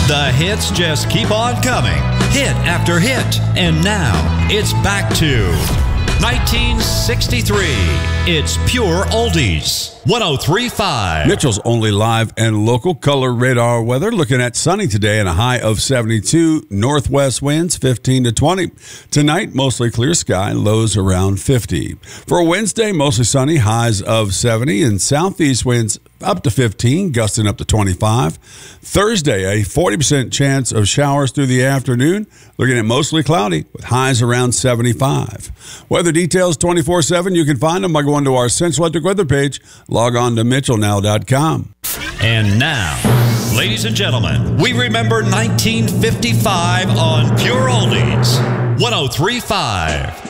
The hits just keep on coming, hit after hit. And now, it's back to 1963. It's pure oldies. 103.5. Mitchell's only live and local color radar weather. Looking at sunny today and a high of 72. Northwest winds 15 to 20. Tonight, mostly clear sky, lows around 50. For Wednesday, mostly sunny, highs of 70, and southeast winds up to 15, gusting up to 25. Thursday, a 40% chance of showers through the afternoon. Looking at mostly cloudy with highs around 75. Weather details 24/7. You can find them by going to our Central Electric weather page. Log on to mitchellnow.com. And now, ladies and gentlemen, we remember 1955 on Pure Oldies. 103.5.